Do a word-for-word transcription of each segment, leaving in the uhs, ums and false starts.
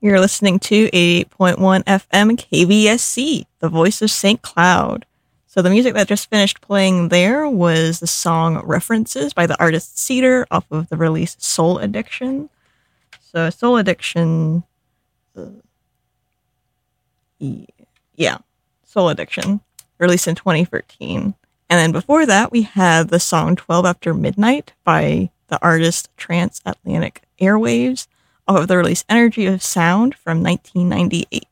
You're listening to eighty-eight point one F M K V S C, the voice of Saint Cloud. So the music that just finished playing there was the song References by the artist Cedar off of the release Soul Addiction. So Soul Addiction, uh, yeah, Soul Addiction, released in twenty thirteen. And then before that, we had the song twelve After Midnight by the artist Transatlantic Airwaves off of the release Energy of Sound from nineteen ninety-eight.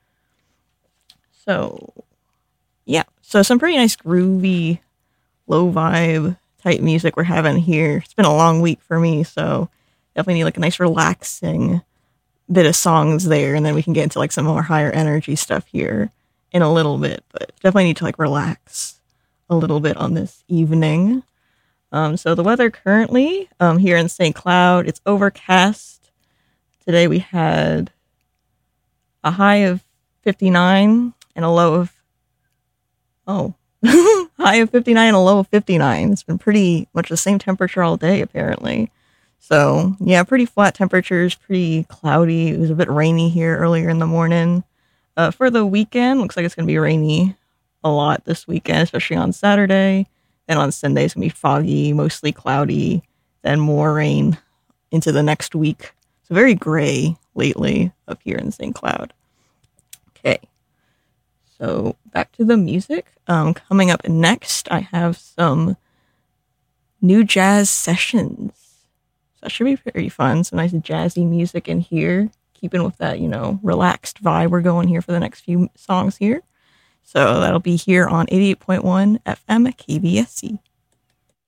So, yeah. So some pretty nice groovy, low vibe type music we're having here. It's been a long week for me, so definitely need like a nice relaxing bit of songs there, and then we can get into like some more higher energy stuff here in a little bit, but definitely need to like relax a little bit on this evening. Um, so the weather currently um, here in Saint Cloud, it's overcast. Today we had a high of fifty-nine and a low of, oh, high of fifty-nine and a low of fifty-nine. It's been pretty much the same temperature all day, apparently. So, yeah, pretty flat temperatures, pretty cloudy. It was a bit rainy here earlier in the morning. Uh, for the weekend, looks like it's going to be rainy a lot this weekend, especially on Saturday. Then on Sunday, it's going to be foggy, mostly cloudy, then more rain into the next week. So very gray lately up here in Saint Cloud. Okay, so back to the music. Um, coming up next, I have some new jazz sessions. So that should be pretty fun. Some nice jazzy music in here, keeping with that, you know, relaxed vibe we're going here for the next few songs here. So that'll be here on eighty-eight point one F M K V S C.